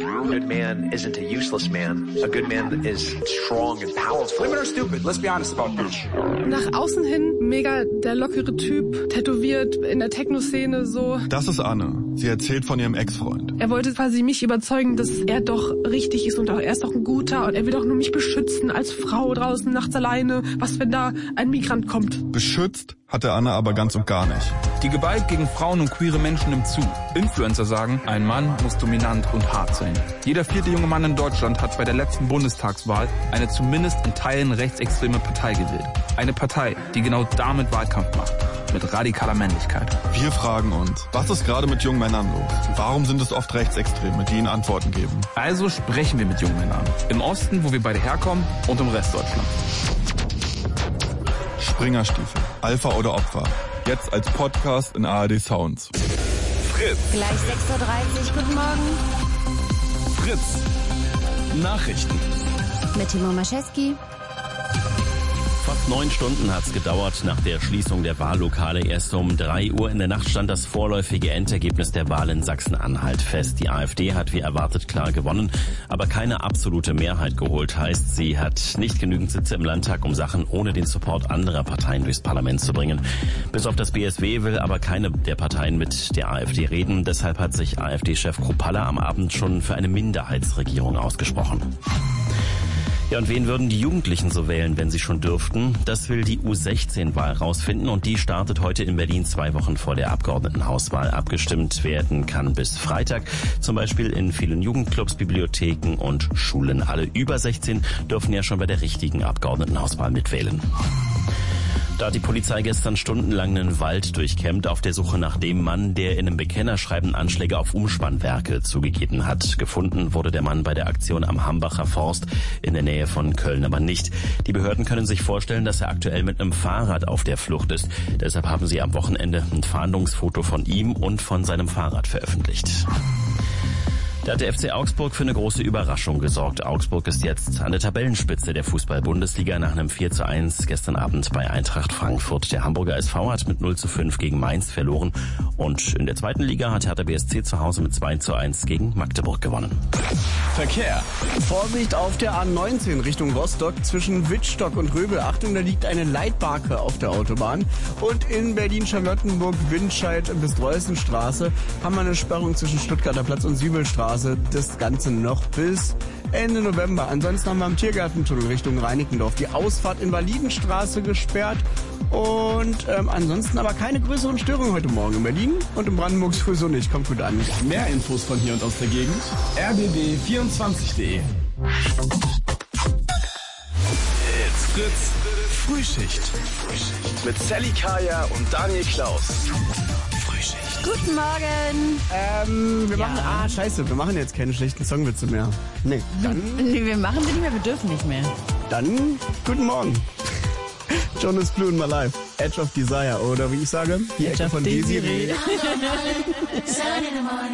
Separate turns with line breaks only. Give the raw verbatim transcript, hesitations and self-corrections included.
A good man isn't a useless man. A good man is strong and powerful.
Women are stupid. Let's be honest about this.
Nach außen hin mega der lockere Typ, tätowiert in der Techno-Szene so.
Das ist Anne. Sie erzählt von ihrem Ex-Freund.
Er wollte quasi mich überzeugen, dass er doch richtig ist und auch, er ist doch ein guter und er will doch nur mich beschützen als Frau draußen nachts alleine. Was, wenn da ein Migrant kommt?
Beschützt hatte Anne aber ganz und gar nicht.
Die Gewalt gegen Frauen und queere Menschen nimmt zu. Influencer sagen, ein Mann muss dominant und hart sein. Jeder vierte junge Mann in Deutschland hat bei der letzten Bundestagswahl eine zumindest in Teilen rechtsextreme Partei gewählt. Eine Partei, die genau damit Wahlkampf macht. Mit radikaler Männlichkeit.
Wir fragen uns, was ist gerade mit jungen Männern los? Warum sind es oft Rechtsextreme, die ihnen Antworten geben?
Also sprechen wir mit jungen Männern. Im Osten, wo wir beide herkommen, und im Rest Deutschlands.
Springerstiefel, Alpha oder Opfer. Jetzt als Podcast in A R D Sounds.
Fritz. Gleich sechs Uhr dreißig, guten Morgen.
Fritz. Nachrichten.
Mit Timo Maschewski.
Fast neun Stunden hat's gedauert nach der Schließung der Wahllokale. Erst um drei Uhr in der Nacht stand das vorläufige Endergebnis der Wahl in Sachsen-Anhalt fest. Die AfD hat wie erwartet klar gewonnen, aber keine absolute Mehrheit geholt. Heißt, sie hat nicht genügend Sitze im Landtag, um Sachen ohne den Support anderer Parteien durchs Parlament zu bringen. Bis auf das B S W will aber keine der Parteien mit der AfD reden. Deshalb hat sich AfD-Chef Kruppalla am Abend schon für eine Minderheitsregierung ausgesprochen. Ja, und wen würden die Jugendlichen so wählen, wenn sie schon dürften? Das will die U sechzehn Wahl rausfinden und die startet heute in Berlin zwei Wochen vor der Abgeordnetenhauswahl. Abgestimmt werden kann bis Freitag, zum Beispiel in vielen Jugendclubs, Bibliotheken und Schulen. Alle über sechzehn dürfen ja schon bei der richtigen Abgeordnetenhauswahl mitwählen. Da hat die Polizei gestern stundenlang einen Wald durchkämmt auf der Suche nach dem Mann, der in einem Bekennerschreiben Anschläge auf Umspannwerke zugegeben hat. Gefunden wurde der Mann bei der Aktion am Hambacher Forst in der Nähe von Köln aber nicht. Die Behörden können sich vorstellen, dass er aktuell mit einem Fahrrad auf der Flucht ist. Deshalb haben sie am Wochenende ein Fahndungsfoto von ihm und von seinem Fahrrad veröffentlicht. Da hat der F C Augsburg für eine große Überraschung gesorgt. Augsburg ist jetzt an der Tabellenspitze der Fußball-Bundesliga nach einem vier zu eins gestern Abend bei Eintracht Frankfurt. Der Hamburger S V hat mit null zu fünf gegen Mainz verloren. Und in der zweiten Liga hat Hertha B S C zu Hause mit zwei zu eins gegen Magdeburg gewonnen. Verkehr.
Vorsicht auf der A neunzehn Richtung Rostock zwischen Wittstock und Röbel. Achtung, da liegt eine Leitbarke auf der Autobahn. Und in Berlin-Charlottenburg, Windscheid bis Dreußenstraße haben wir eine Sperrung zwischen Stuttgarter Platz und Sübelstraße. Das Ganze noch bis Ende November. Ansonsten haben wir am Tiergartentunnel Richtung Reinickendorf die Ausfahrt in Validenstraße gesperrt. Und ähm, ansonsten aber keine größeren Störungen heute Morgen in Berlin und in Brandenburg sowieso nicht. Kommt gut an.
Mehr Infos von hier und aus der Gegend. R B B vierundzwanzig punkt de.
It's Fritz Frühschicht. Mit Sally Kaya und Daniel Klaus. Frühschicht.
Guten Morgen.
Ähm, wir
Ja.
machen, ah, scheiße, wir machen jetzt keine schlechten Songwitze mehr. Nee, dann,
Nee, wir machen sie nicht mehr, wir dürfen nicht mehr.
dann, guten Morgen. Jonas Blue in My Life. Edge of Desire, oder wie ich sage, die Ecke von Desiree.